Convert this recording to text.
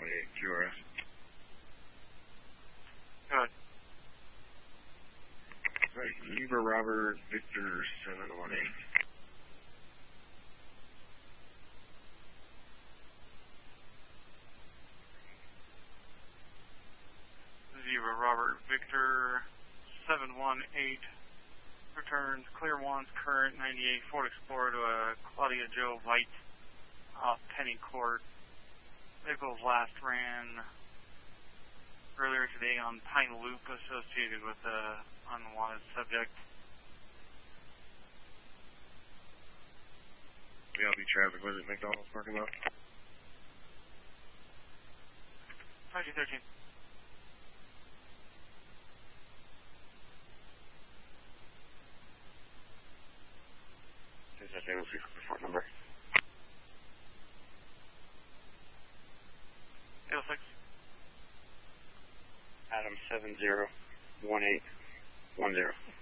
QRS. Go ahead. Right, Zebra Robert Victor 718. Zebra Robert Victor 718 returns clear ones current 98 Ford Explorer to a Claudia Joe White off Penny Court. Vehicles last ran earlier today on Pine Loop associated with the unwanted subject. BLB traffic, was it McDonald's parking lot? 1913. Is that the report number? 806. Adam 701810.